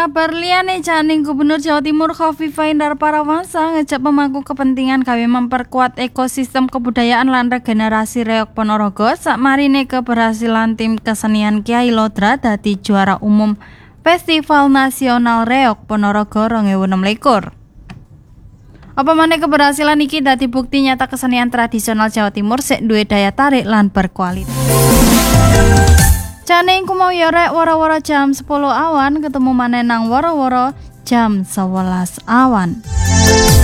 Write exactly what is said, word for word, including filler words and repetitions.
Kabar liyane Janing Gubernur Jawa Timur Khofifah Indar Parawansa ngejak pemangku kepentingan gawe memperkuat ekosistem kebudayaan lan regenerasi Reog Ponorogo sakmarine keberhasilan tim kesenian Kyai Lodra dadi juara umum Festival Nasional Reog Ponorogo dua ribu enam belas. Apa maneh keberhasilan iki dadi bukti nyata kesenian tradisional Jawa Timur sik duwe daya tarik lan berkualitas. Janing kumau yorek woro-woro jam sepuluh awan ketemu maneh nang woro-woro jam sewelas awan.